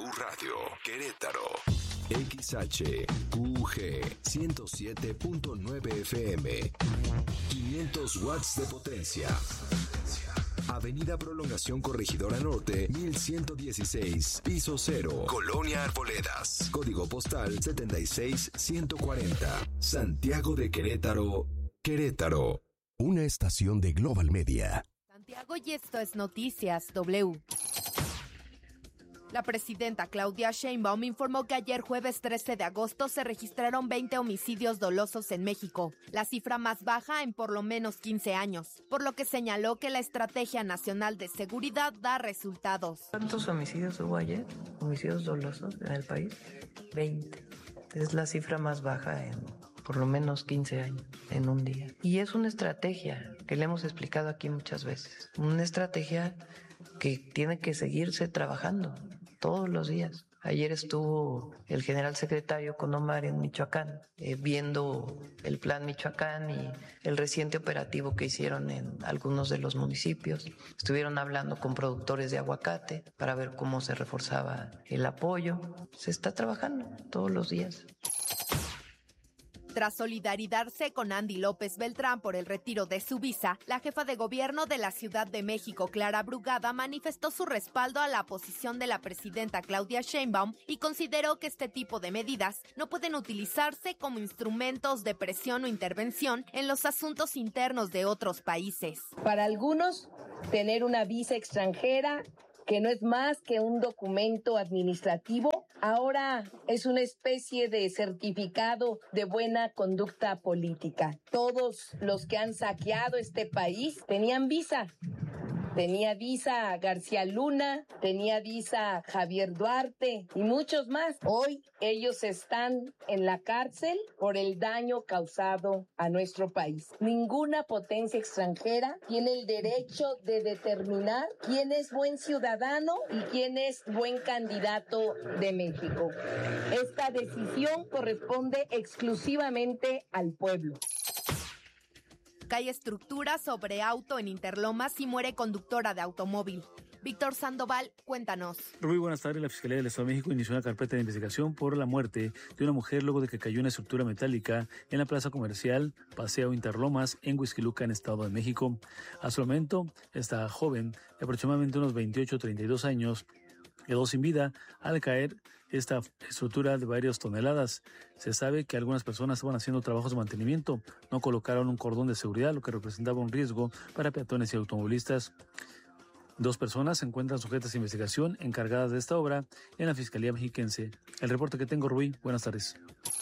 Radio, Querétaro. XHQG 107.9 FM. 500 watts de potencia. Avenida Prolongación Corregidora Norte, 1116, piso 0, Colonia Arboledas. Código postal 76140. Santiago de Querétaro, Querétaro. Una estación de Global Media. Santiago, y esto es Noticias W. La presidenta Claudia Sheinbaum informó que ayer jueves 13 de agosto se registraron 20 homicidios dolosos en México, la cifra más baja en por lo menos 15 años, por lo que señaló que la Estrategia Nacional de Seguridad da resultados. ¿Cuántos homicidios hubo ayer? ¿Homicidios dolosos en el país? 20. Es la cifra más baja en por lo menos 15 años, en un día. Y es una estrategia que le hemos explicado aquí muchas veces. Una estrategia que tiene que seguirse trabajando todos los días. Ayer estuvo el general secretario con Omar en Michoacán, viendo el plan Michoacán y el reciente operativo que hicieron en algunos de los municipios. Estuvieron hablando con productores de aguacate para ver cómo se reforzaba el apoyo. Se está trabajando todos los días. Tras solidarizarse con Andy López Beltrán por el retiro de su visa, la jefa de gobierno de la Ciudad de México, Clara Brugada, manifestó su respaldo a la posición de la presidenta Claudia Sheinbaum y consideró que este tipo de medidas no pueden utilizarse como instrumentos de presión o intervención en los asuntos internos de otros países. Para algunos, tener una visa extranjera, que no es más que un documento administrativo, ahora es una especie de certificado de buena conducta política. Todos los que han saqueado este país tenían visa. Tenía visa García Luna, tenía visa Javier Duarte y muchos más. Hoy ellos están en la cárcel por el daño causado a nuestro país. Ninguna potencia extranjera tiene el derecho de determinar quién es buen ciudadano y quién es buen candidato de México. Esta decisión corresponde exclusivamente al pueblo. Cae estructura sobre auto en Interlomas y muere conductora de automóvil. Víctor Sandoval, cuéntanos. Rubí, buenas tardes. La Fiscalía del Estado de México inició una carpeta de investigación por la muerte de una mujer luego de que cayó una estructura metálica en la plaza comercial Paseo Interlomas en Huixquiluca, en Estado de México. Hasta el momento, esta joven, de aproximadamente unos 28 o 32 años, quedó sin vida al caer esta estructura de varias toneladas. Se sabe que algunas personas estaban haciendo trabajos de mantenimiento, no colocaron un cordón de seguridad, lo que representaba un riesgo para peatones y automovilistas. 2 personas se encuentran sujetas a investigación encargadas de esta obra en la Fiscalía Mexiquense. El reporte que tengo, Rubí. Buenas tardes.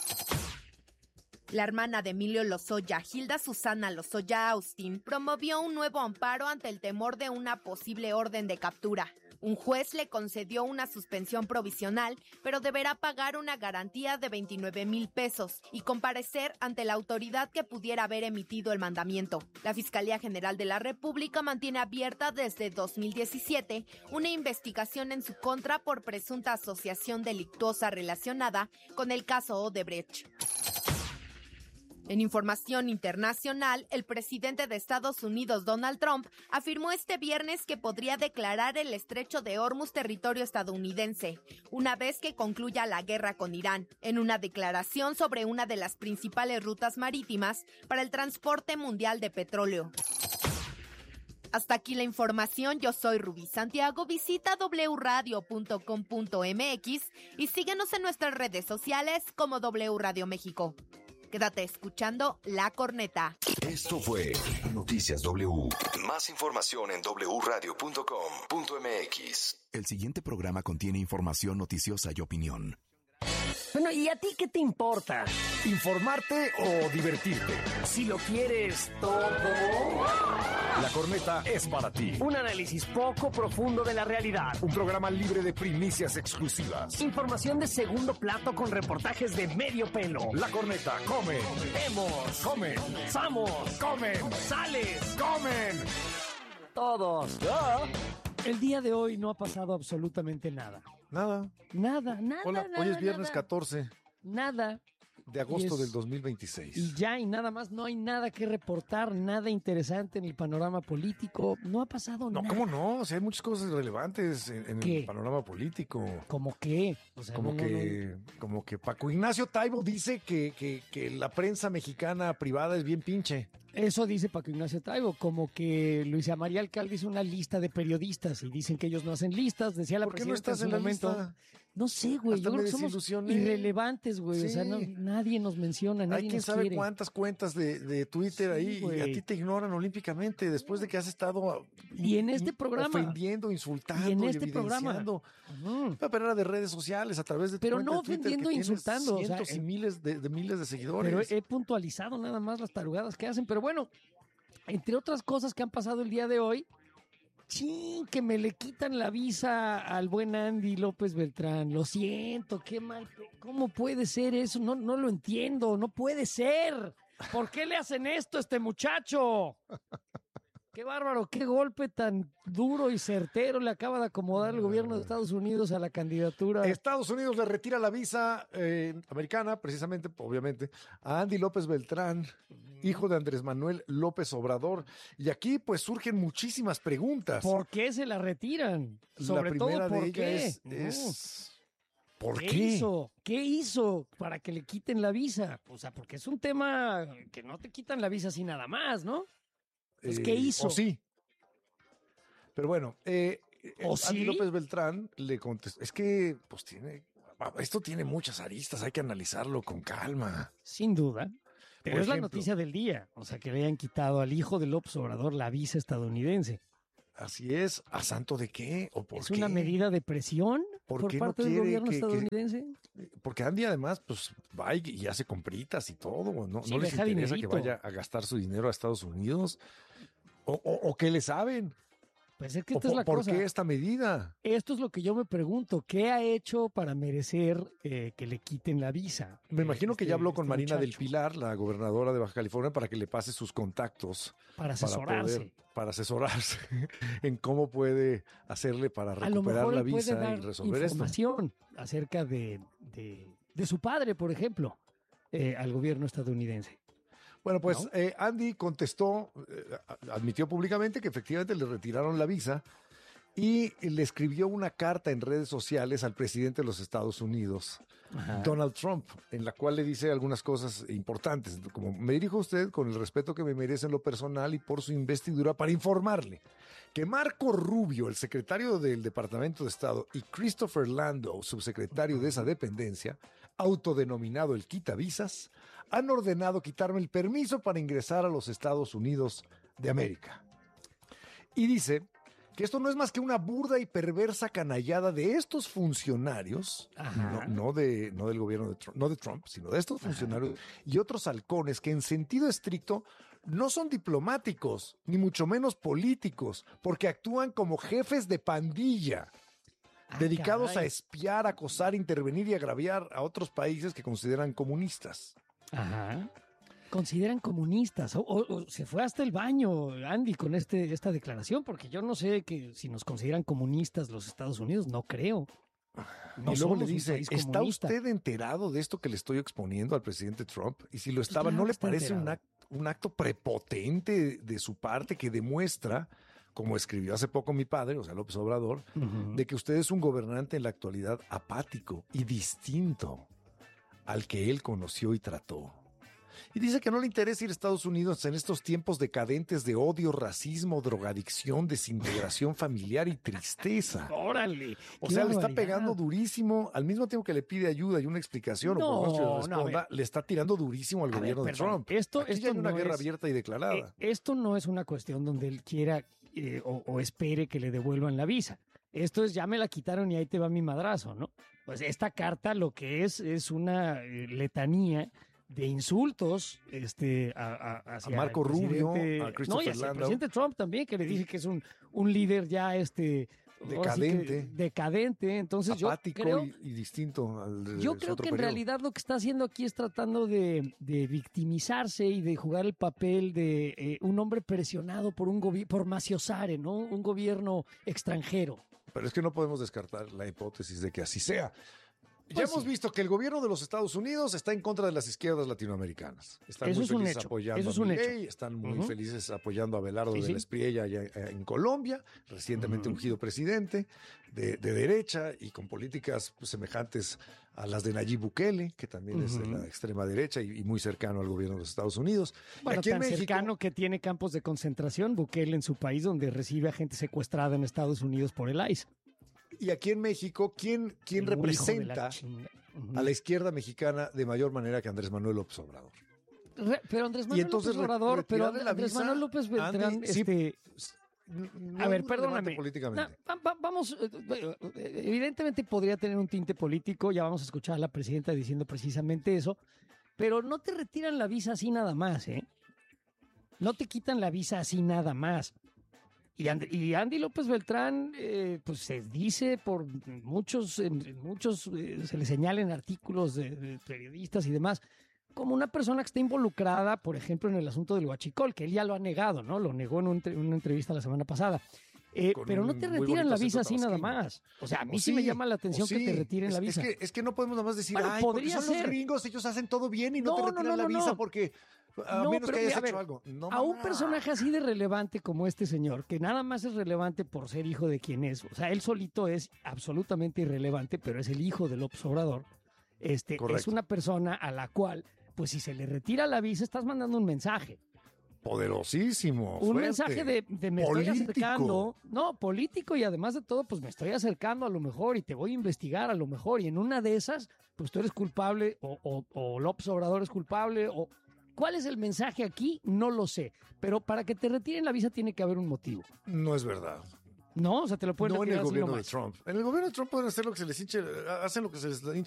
La hermana de Emilio Lozoya, Hilda Susana Lozoya Austin, promovió un nuevo amparo ante el temor de una posible orden de captura. Un juez le concedió una suspensión provisional, pero deberá pagar una garantía de 29,000 pesos y comparecer ante la autoridad que pudiera haber emitido el mandamiento. La Fiscalía General de la República mantiene abierta desde 2017 una investigación en su contra por presunta asociación delictuosa relacionada con el caso Odebrecht. En información internacional, el presidente de Estados Unidos, Donald Trump, afirmó este viernes que podría declarar el estrecho de Hormuz territorio estadounidense, una vez que concluya la guerra con Irán, en una declaración sobre una de las principales rutas marítimas para el transporte mundial de petróleo. Hasta aquí la información. Yo soy Rubí Santiago. Visita wradio.com.mx y síguenos en nuestras redes sociales como W Radio México. Quédate escuchando La Corneta. Esto fue Noticias W. Más información en wradio.com.mx. El siguiente programa contiene información noticiosa y opinión. Bueno, ¿y a ti qué te importa? ¿Informarte o divertirte? Si lo quieres todo. La Corneta es para ti. Un análisis poco profundo de la realidad. Un programa libre de primicias exclusivas. Información de segundo plato con reportajes de medio pelo. La Corneta come. Vemos. Come. Vamos. Comen. Sales. Comen. Todos. El día de hoy no ha pasado absolutamente nada. Nada. Nada. Hola, nada, hoy es viernes nada. 14. Nada. de agosto del 2026. Y ya, y nada más, no hay nada que reportar, nada interesante en el panorama político. No ha pasado nada. No, ¿cómo no? O sea, hay muchas cosas relevantes en el panorama político. ¿Cómo qué? O sea, como que Paco Ignacio Taibo dice que la prensa mexicana privada es bien pinche. Eso dice Paco Ignacio Taibo, como que Luisa María Alcalde hizo una lista de periodistas y dicen que ellos no hacen listas, decía la ¿Por qué no presidenta estás en en su la momento. lista? No sé, güey, yo creo que somos irrelevantes, güey, o sea, nadie nos menciona, nadie Hay quién nos sabe quiere. cuántas cuentas de Twitter ahí güey. y a ti te ignoran olímpicamente después de que has estado y en este programa ofendiendo, insultando y en y este programa pero era de redes sociales a través de tu pero cuenta no de Twitter, ofendiendo, que tienes insultando, cientos o sea, y miles de seguidores. pero he puntualizado nada más las tarugadas que hacen, pero bueno, entre otras cosas que han pasado el día de hoy, que me le quitan la visa al buen Andy López Beltrán. Lo siento, qué mal. ¿Cómo puede ser eso? No lo entiendo, no puede ser. ¿Por qué le hacen esto a este muchacho? Qué bárbaro, qué golpe tan duro y certero le acaba de acomodar el gobierno de Estados Unidos a la candidatura. Estados Unidos le retira la visa americana, precisamente, obviamente, a Andy López Beltrán, hijo de Andrés Manuel López Obrador. Y aquí pues surgen muchísimas preguntas. ¿Por qué se la retiran? Sobre todo, ¿por qué? ¿Por qué? ¿Qué hizo para que le quiten la visa? O sea, porque es un tema que no te quitan la visa así nada más, ¿no? Pues, ¿qué hizo? O sí. Pero bueno, Andy sí? López Beltrán le contestó. Es que, pues esto tiene muchas aristas, hay que analizarlo con calma. Sin duda. Pero Por es la ejemplo, noticia del día. O sea, que le hayan quitado al hijo de López Obrador la visa estadounidense. Así es. ¿A santo de qué? ¿O por ¿Es qué? una medida de presión por qué parte no del quiere gobierno estadounidense? Porque Andy además pues va y hace compritas y todo, ¿no? Sí, ¿No les deja interesa dinerito. que vaya a gastar su dinero a Estados Unidos? ¿O qué le saben? Pues es que ¿O esta es la por cosa. qué esta medida? Esto es lo que yo me pregunto. ¿Qué ha hecho para merecer que le quiten la visa? Me imagino que ya habló con Marina del muchacho. Pilar, la gobernadora de Baja California, para que le pase sus contactos. Para asesorarse. Para asesorarse en cómo puede hacerle para A lo recuperar mejor la él puede visa dar y resolver esto. información acerca de su padre, por ejemplo, al gobierno estadounidense. Bueno, pues ¿No? Andy contestó, admitió públicamente que efectivamente le retiraron la visa y le escribió una carta en redes sociales al presidente de los Estados Unidos, Ajá. Donald Trump, en la cual le dice algunas cosas importantes, como me dirijo a usted con el respeto que me merece en lo personal y por su investidura para informarle que Marco Rubio, el secretario del Departamento de Estado, y Christopher Landau, subsecretario de esa dependencia, autodenominado el quitavisas, han ordenado quitarme el permiso para ingresar a los Estados Unidos de América. Y dice que esto no es más que una burda y perversa canallada de estos funcionarios, no del gobierno de Trump, no de Trump, sino de estos funcionarios y otros halcones que en sentido estricto no son diplomáticos, ni mucho menos políticos, porque actúan como jefes de pandilla, dedicados a espiar, acosar, intervenir y agraviar a otros países que consideran comunistas. Ajá. Consideran comunistas. O se fue hasta el baño, Andy, con esta declaración, porque yo no sé que si nos consideran comunistas los Estados Unidos, no creo. No y luego somos le un dice, país ¿está comunista". usted enterado de esto que le estoy exponiendo al presidente Trump? Y si lo estaba, claro ¿no que le está parece enterado. un acto prepotente de su parte que demuestra, como escribió hace poco mi padre, o sea, López Obrador, de que usted es un gobernante en la actualidad apático y distinto al que él conoció y trató? Y dice que no le interesa ir a Estados Unidos en estos tiempos decadentes de odio, racismo, drogadicción, desintegración familiar y tristeza. ¡Órale! O ¡Qué sea, le está barbaridad! pegando durísimo, al mismo tiempo que le pide ayuda y una explicación, o por lo menos que le No, a responda, ver. le está tirando durísimo al A ver, gobierno de perdón, Trump. esto Aquí ya hay una no guerra es- abierta y declarada. Esto no es una cuestión donde él quiera o espere que le devuelvan la visa. Esto es, ya me la quitaron y ahí te va mi madrazo, ¿no? Pues esta carta lo que es una letanía de insultos hacia A Marco el Rubio, presidente- a Christopher no, y hacia el Landau. presidente Trump también, que le dice que es un líder ya ahora sí que Decadente. decadente. Entonces Apático yo creo, y distinto al de yo su creo otro que en periodo. realidad lo que está haciendo aquí es tratando de victimizarse y de jugar el papel de un hombre presionado por por Maciosare, ¿no? Un gobierno extranjero. Pero es que no podemos descartar la hipótesis de que así sea. Ya hemos visto que el gobierno de los Estados Unidos está en contra de las izquierdas latinoamericanas. Están Eso muy es un felices hecho, apoyando eso es a un Milei, hecho. están muy felices apoyando a Abelardo de la Espriella allá en Colombia, recientemente ungido presidente de derecha y con políticas pues, semejantes a las de Nayib Bukele, que también es de la extrema derecha y muy cercano al gobierno de los Estados Unidos. Bueno, y aquí en tan México, cercano que tiene campos de concentración, Bukele en su país, donde recibe a gente secuestrada en Estados Unidos por el ICE. y aquí en México, ¿quién El hijo de la representa chinga. a la izquierda mexicana de mayor manera que Andrés Manuel López Obrador? Pero Andrés Manuel entonces López Obrador, pero retirarle la Andrés visa, Manuel López Beltrán, Andy, sí, a ver, relevante perdóname. políticamente. Vamos, evidentemente podría tener un tinte político, ya vamos a escuchar a la presidenta diciendo precisamente eso, pero no te retiran la visa así nada más, ¿eh? No te quitan la visa así nada más. Y Andy López Beltrán, pues se dice por muchos, se le señala en artículos de periodistas y demás, como una persona que está involucrada, por ejemplo, en el asunto del huachicol, que él ya lo ha negado, ¿no? Lo negó en una entrevista la semana pasada. Pero no te retiran la visa así nada más. O sea, a mí sí me llama la atención que te retiren la visa. Es que no podemos nada más decir, Bueno, ay, porque podría son los ser. gringos, ellos hacen todo bien y no te No, retiran no, la no, visa no. porque a No, menos pero que hayas a hecho ver, algo. No, a un mamá. personaje así de relevante como este señor, que nada más es relevante por ser hijo de quien es, o sea, él solito es absolutamente irrelevante, pero es el hijo de López Obrador, es Correcto. una persona a la cual, pues si se le retira la visa, estás mandando un mensaje. Poderosísimo. Un fuerte. mensaje de me Político. estoy acercando. No, político y además de todo, pues me estoy acercando a lo mejor y te voy a investigar a lo mejor. Y en una de esas, pues tú eres culpable o López Obrador es culpable o... ¿Cuál es el mensaje aquí? No lo sé. Pero para que te retiren la visa tiene que haber un motivo. No es verdad. No, o sea, te lo pueden No en retirar el así gobierno de nomás. Trump. En el gobierno de Trump pueden hacer lo que se les hinche, hacen lo que se les hinche